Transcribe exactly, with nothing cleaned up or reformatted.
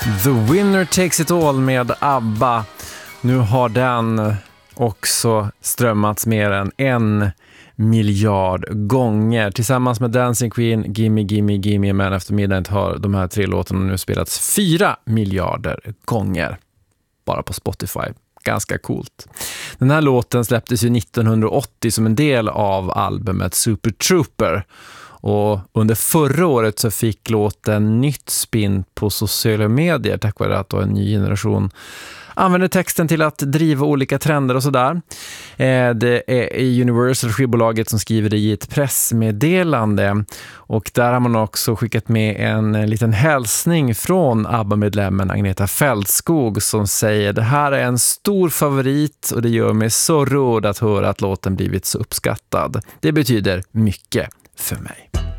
The Winner Takes It All med ABBA. Nu har den också strömmats mer än en miljard gånger. Tillsammans med Dancing Queen, Gimme Gimme Gimme Men After Midnight har de här tre låtarna nu spelats fyra miljarder gånger. Bara på Spotify. Ganska coolt. Den här låten släpptes ju nittonhundraåttio som en del av albumet Super Trooper. Och under förra året så fick låten nytt spin på sociala medier tack vare att då en ny generation använder texten till att driva olika trender och sådär. Eh, det är Universal skivbolaget som skriver det i ett pressmeddelande, och där har man också skickat med en liten hälsning från ABBA-medlemmen Agneta Fältskog som säger: det här är en stor favorit och det gör mig så rörd att höra att låten blivit så uppskattad. Det betyder mycket för mig.